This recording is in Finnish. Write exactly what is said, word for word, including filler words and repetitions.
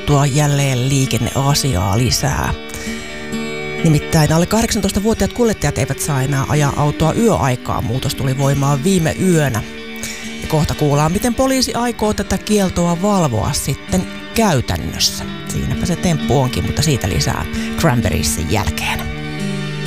juttua jälleen liikenneasiaa lisää. Nimittäin alle kahdeksantoistavuotiaat kuljettajat eivät saa enää ajaa autoa yöaikaa. Muutos tuli voimaan viime yönä. Ja kohta kuullaan, miten poliisi aikoo tätä kieltoa valvoa sitten käytännössä. Siinäpä se temppu onkin, mutta siitä lisää Cranberriesin jälkeen.